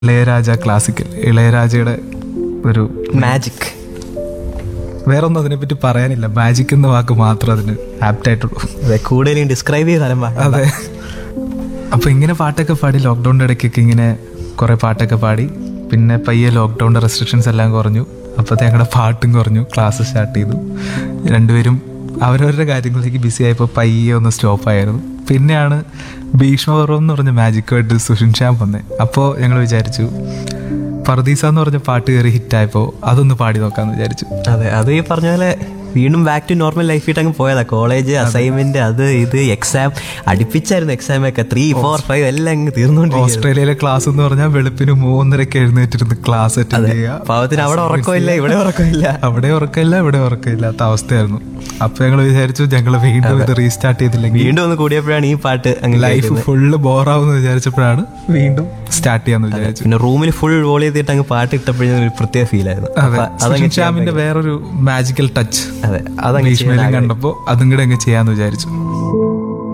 Ilaiyaraaja classical, ഇളയരാജയുടെ ഒരു magic. വേറൊന്നും അതിനെപ്പറ്റി പറയാനില്ല, മാജിക് എന്ന വാക്ക് മാത്രം അതിന് ആപ്റ്റായിട്ടുള്ളൂ. അതെ, കൂടുതലും ഡിസ്ക്രൈബ് ചെയ്താലും അതെ. അപ്പോൾ ഇങ്ങനെ പാട്ടൊക്കെ പാടി ലോക്ക്ഡൗണിൻ്റെ ഇടയ്ക്കൊക്കെ ഇങ്ങനെ കുറേ പാട്ടൊക്കെ പാടി. പിന്നെ പയ്യെ ലോക്ക്ഡൗണിൻ്റെ റെസ്ട്രിക്ഷൻസ് എല്ലാം കുറഞ്ഞു. അപ്പോഴത്തെ ഞങ്ങളുടെ പാട്ടും കുറഞ്ഞു, ക്ലാസ് സ്റ്റാർട്ട് ചെയ്തു. രണ്ടുപേരും അവരവരുടെ കാര്യങ്ങളിലേക്ക് ബിസി ആയപ്പോൾ പയ്യെ ഒന്ന് സ്റ്റോപ്പായിരുന്നു. പിന്നെയാണ് ഭീഷ്മപർവം എന്ന് പറഞ്ഞ മാജിക്കുമായിട്ട് സുഷിൻ ശ്യാം വന്നത്. അപ്പോൾ ഞങ്ങൾ വിചാരിച്ചു പർദീസ എന്ന് പറഞ്ഞ പാട്ട് കയറി ഹിറ്റായപ്പോൾ അതൊന്ന് പാടി നോക്കാമെന്ന് വിചാരിച്ചു. അതെ, അത് ഈ പറഞ്ഞ പോലെ വീണ്ടും ബാക്ക് ടു നോർമൽ ലൈഫിട്ട് അങ്ങ് പോയതാ. കോളേജ് അസൈൻമെന്റ് അത് ഇത് എക്സാം അടുപ്പിച്ചായിരുന്നു. എക്സാമൊക്കെ 3, 4, 5 എല്ലാം അങ്ങ് തീർന്നുകൊണ്ടിരിക്കും. ഓസ്ട്രേലിയയിലെ ക്ലാസ് എന്ന് പറഞ്ഞാൽ വെളുപ്പിന് 3:30 എഴുന്നേറ്റിരുന്ന് ക്ലാസ് അറ്റൻഡ് ചെയ്യുക. പാവത്തിന് അവിടെ ഉറക്കമില്ല, ഇവിടെ ഉറക്കമില്ല. അവിടെ ഉറക്കമില്ല, ഇവിടെ ഉറക്കമില്ലാത്ത അവസ്ഥയായിരുന്നു. അപ്പൊ ഞങ്ങൾ വിചാരിച്ചു ഞങ്ങൾ വീണ്ടും ഇത് റീസ്റ്റാർട്ട് ചെയ്തില്ലെങ്കിൽ വീണ്ടും ഒന്ന് കൂടിയപ്പോഴാണ് ഈ പാട്ട് ലൈഫ് ഫുള്ള് ബോറാവുമെന്ന് വിചാരിച്ചപ്പോഴാണ് വീണ്ടും സ്റ്റാർട്ട് ചെയ്യാന്ന് വിചാരിച്ചു. പിന്നെ റൂമിൽ ഫുൾ വോൾ ചെയ്തിട്ട് അങ്ങ് പാട്ട് ഇട്ടപ്പോഴും ഒരു പ്രത്യേക ഫീൽ ആയിരുന്നു. സുഷിൻ ശ്യാമിന്റെ വേറൊരു മാജിക്കൽ ടച്ച് അതെ, അതങ്ങനെ കണ്ടപ്പോ അതും കൂടെ അങ്ങ് ചെയ്യാന്ന് വിചാരിച്ചു.